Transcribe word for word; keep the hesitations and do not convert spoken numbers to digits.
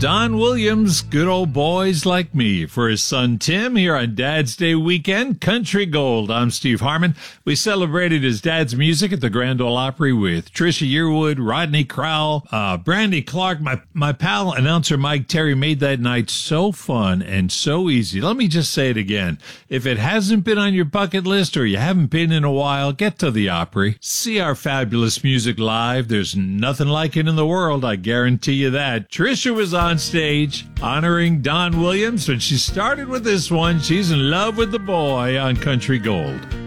Don Williams, Good Old Boys Like Me, for his son Tim here on Dad's Day weekend, Country Gold. I'm Steve Harmon. We celebrated his dad's music at the Grand Ole Opry with Trisha Yearwood, Rodney Crowell, uh, Brandy Clark. My, my pal, announcer Mike Terry, made that night so fun and so easy. Let me just say it again. If it hasn't been on your bucket list or you haven't been in a while, get to the Opry. See our fabulous music live. There's nothing like it in the world, I guarantee you that. Trisha was on stage honoring Don Williams when she started with this one. She's in love with the boy on Country Gold.